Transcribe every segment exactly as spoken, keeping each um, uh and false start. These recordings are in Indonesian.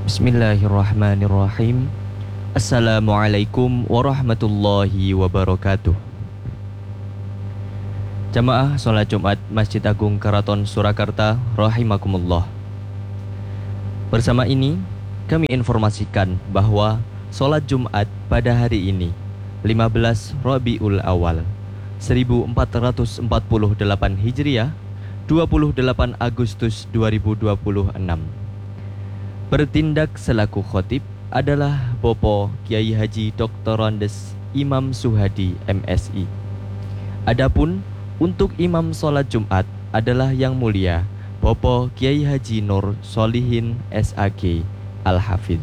Bismillahirrahmanirrahim. Assalamualaikum warahmatullahi wabarakatuh. Jamaah sholat Jumat Masjid Agung Keraton Surakarta rahimakumullah. Bersama ini kami informasikan bahwa sholat Jumat pada hari ini lima belas Rabiul Awal seribu empat ratus empat puluh delapan Hijriah, dua puluh delapan Agustus dua ribu dua puluh enam. Bertindak selaku khotib adalah Bapak Kiai Haji Doktor Andes Imam Suhadi M Si. Adapun untuk imam sholat Jumat adalah Yang Mulia Bapak Kiai Haji Nur Solihin S A G Al-Hafidh.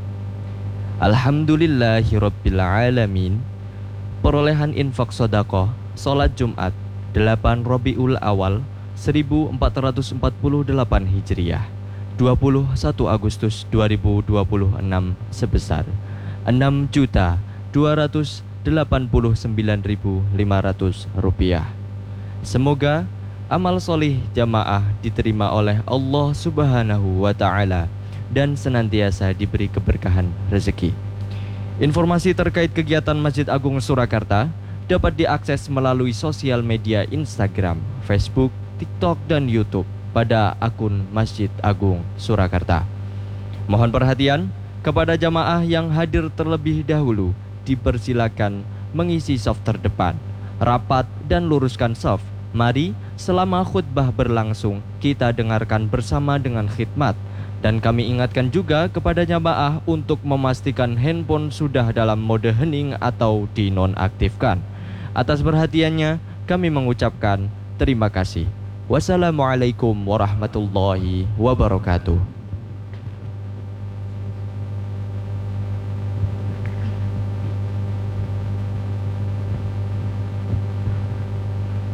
Alhamdulillahirabbil alamin. Perolehan infak sedekah sholat Jumat delapan Rabiul Awal seribu empat ratus empat puluh delapan Hijriah, dua puluh satu Agustus dua ribu dua puluh enam sebesar enam juta dua ratus delapan puluh sembilan ribu lima ratus rupiah. Semoga amal solih jamaah diterima oleh Allah Subhanahu wa Ta'ala dan senantiasa diberi keberkahan rezeki. Informasi terkait kegiatan Masjid Agung Surakarta dapat diakses melalui sosial media Instagram, Facebook, TikTok, dan YouTube pada akun Masjid Agung Surakarta. Mohon perhatian kepada jamaah yang hadir terlebih dahulu, dipersilakan mengisi saf terdepan, rapat dan luruskan saf. Mari selama khutbah berlangsung kita dengarkan bersama dengan khidmat. Dan kami ingatkan juga kepada jamaah untuk memastikan handphone sudah dalam mode hening atau dinonaktifkan. Atas perhatiannya kami mengucapkan terima kasih. Wassalamualaikum warahmatullahi wabarakatuh.